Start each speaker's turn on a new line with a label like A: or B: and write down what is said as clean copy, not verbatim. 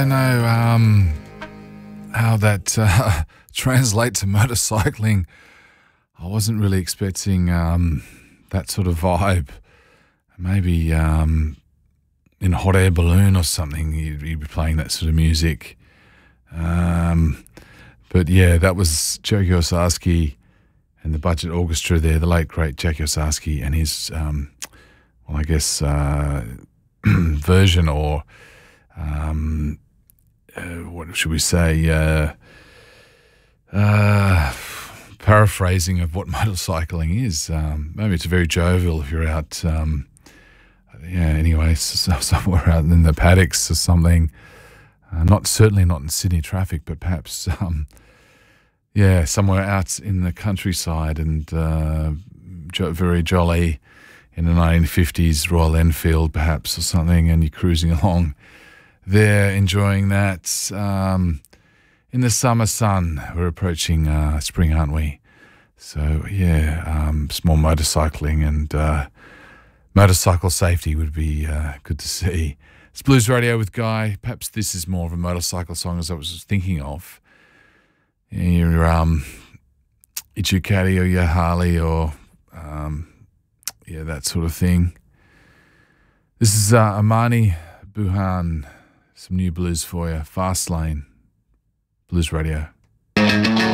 A: I know how that translates to motorcycling. I wasn't really expecting that sort of vibe. Maybe in a hot air balloon or something, you'd be playing that sort of music. But yeah, that was Jackie Osarski and the Budget Orchestra there, the late, great Jackie Osarski and his, version or what should we say, paraphrasing of what motorcycling is. Maybe it's very jovial if you're out, somewhere out in the paddocks or something. Certainly not in Sydney traffic, but perhaps, somewhere out in the countryside and very jolly in the 1950s Royal Enfield perhaps or something, and you're cruising along there enjoying that. In the summer sun, we're approaching spring, aren't we? So it's more motorcycling and motorcycle safety would be good to see. It's Blues Radio with Guy. Perhaps this is more of a motorcycle song as I was thinking of. Your Ducati or your Harley or that sort of thing. This is Amani Buhan. Some new blues for you. Fast Lane. Blues Radio.